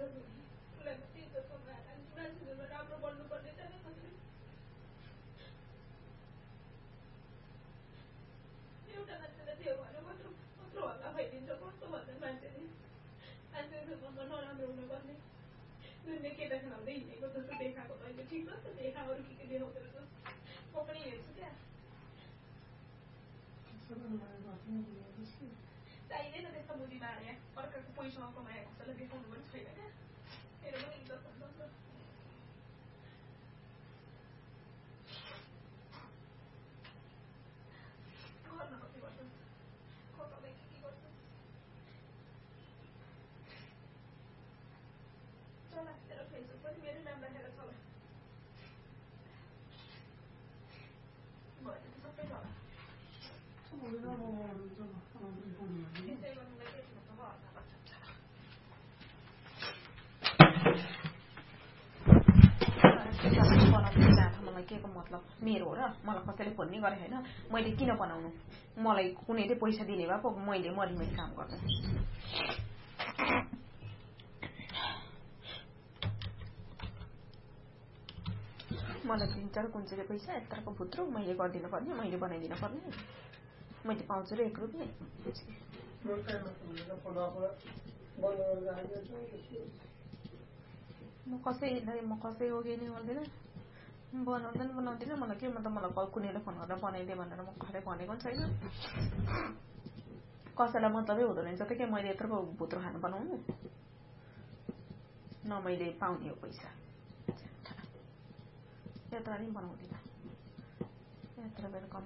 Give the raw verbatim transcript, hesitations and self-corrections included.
चाहिँदैन त्यस्तो बुद्धि मार्ने अर्काको पैसा कमाएको कसैलाई देखाउनु पनि छैन क्या मेरो पनि इज्जत हुन्छ नि त गर्न कति गर्छ खोटाउँदै के के गर्छ चला तेरो फेसबुक पनि मेरो नाम राखेर चला भयो त सबै चला मलाई के को मतलब मेरो हो र मलाई कसैले फोन नि गरे हैन मैले किन बनाउनु मलाई कुनैले पैसा दिने भए पो मैले मरि मैले काम गर्नु मलाई दिन्छ र कुन चाहिँ पैसा यत्रको भुत्रो मैले गर्दिन पर्ने मैले बनाइदिन पर्ने मैले पाउँछु र एक रुपैयाँ म कसैलाई म कसै हो कि नि गर्दिन बनाउँदैन बनाउँदिन मलाई के मतलब मलाई कुनैले फोन गरेर बनाइदिए भनेर म कसैले भनेको छैन कसैलाई मतलबै हुँदैन रहेछ त के मैले यत्रोको भुत्रो खानु बनाउनु न मैले पाउने हो पैसा यत्रो नि बनाउँदिन यत्रो बेर